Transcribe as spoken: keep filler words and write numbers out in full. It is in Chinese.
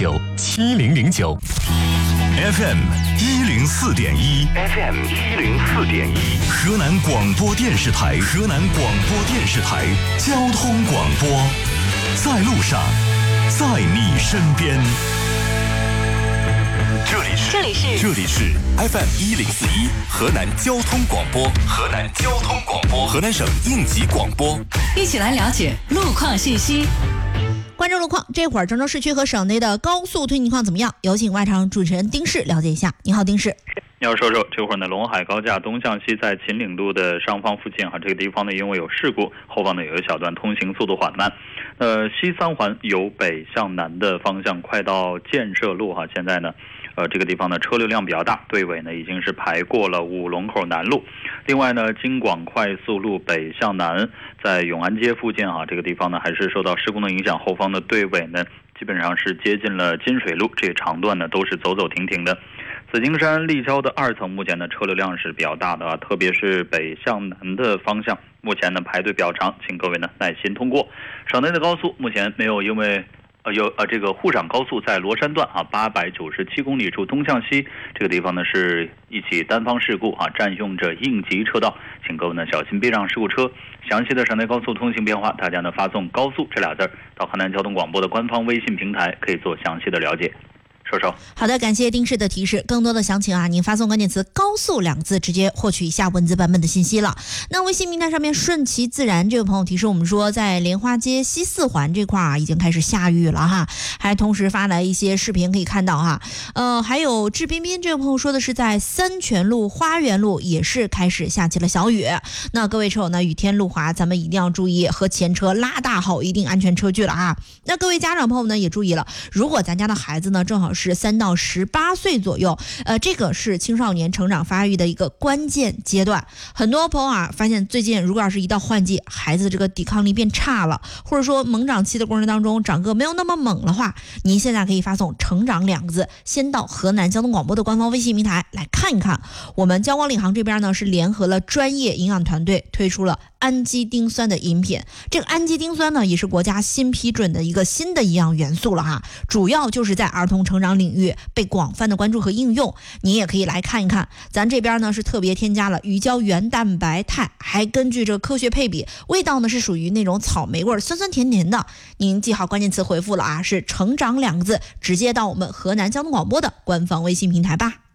九七零零九 F M 一零四点一 F M 一零四点一， 河南广播电视台，河南广播电视台交通广播，在路上，在你身边。 这里是这里是这里是 F M 一零四一河南交通广播，河南交通广播，河南省应急广播， 一起来了解路况信息。 关注路况，这会儿郑州市区和省内的高速推进情况怎么样？有请外场主持人丁氏了解一下。你好，丁氏。 你好，瘦瘦。这会儿呢，陇海高架东向西在秦岭路的上方附近哈，这个地方呢因为有事故，后方呢有一小段通行速度缓慢。呃，西三环由北向南的方向快到建设路哈，现在呢。呃，这个地方呢车流量比较大，队尾呢已经是排过了五龙口南路。另外呢，京广快速路北向南，在永安街附近啊，这个地方呢还是受到施工的影响，后方的队尾呢基本上是接近了金水路，这长段呢都是走走停停的。紫金山立交的二层目前呢车流量是比较大的啊，特别是北向南的方向，目前呢排队比较长，请各位呢耐心通过。省内的高速目前没有因为。呃，有呃，这个沪上高速在罗山段啊，八百九十七公里处东向西这个地方呢，是一起单方事故啊，占用着应急车道，请各位呢小心避让事故车。详细的省内高速通行变化，大家呢发送"高速"这俩字到河南交通广播的官方微信平台，可以做详细的了解。说说好的，感谢丁氏的提示。更多的详情啊，您发送关键词"高速"两个字，直接获取以下文字版本的信息了。那微信平台上面顺其自然这位朋友提示我们说，在莲花街西四环这块啊，已经开始下雨了哈，还同时发来一些视频可以看到哈。呃，还有志彬彬这位朋友说的是在三泉路、花园路也是开始下起了小雨。那各位车友呢，雨天路滑，咱们一定要注意和前车拉大好一定安全车距了啊。那各位家长朋友呢也注意了，如果咱家的孩子呢正好是三到十八岁左右，呃，这个是青少年成长发育的一个关键阶段。很多朋友啊，发现最近如果要是一到换季，孩子这个抵抗力变差了，或者说猛长期的过程当中长个没有那么猛的话，您现在可以发送"成长"两个字，先到河南交通广播的官方微信平台来看一看。我们交光领航这边呢是联合了专业营养团队推出了氨基丁酸的饮品。这个氨基丁酸呢也是国家新批准的一个新的营养元素了哈，主要就是在儿童成长领域被广泛的关注和应用。你也可以来看一看，咱这边呢是特别添加了鱼胶原蛋白肽，还根据这个科学配比，味道呢是属于那种草莓味，酸酸甜甜的。您记好关键词回复了啊，是"成长"两个字，直接到我们河南交通广播的官方微信平台吧。